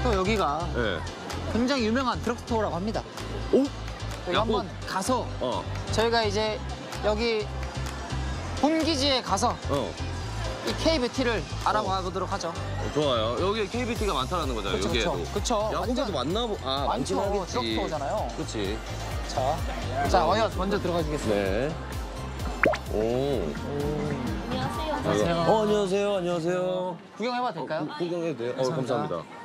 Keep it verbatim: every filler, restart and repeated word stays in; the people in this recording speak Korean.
또 여기가 네. 굉장히 유명한 드럭스토어라고 합니다. 오? 여기 야구? 한번 가서 어. 저희가 이제 여기 본기지에 가서 어. 이 케이비티를 알아봐 보도록 하죠. 어, 좋아요. 여기 케이비티가 많다는 거잖아요. 그쵸, 여기에도. 그쵸. 그쵸. 야구장도 완전 많나 보. 아, 많긴 많죠. 하겠지. 드럭스토어잖아요. 그렇지. 자, 자, 어여 먼저 들어가 주겠습니다. 네. 오. 안녕하세요. 안녕하세요. 어, 안녕하세요. 안녕하세요. 구경해봐도 될까요? 구, 구경해도 돼요? 어, 감사합니다.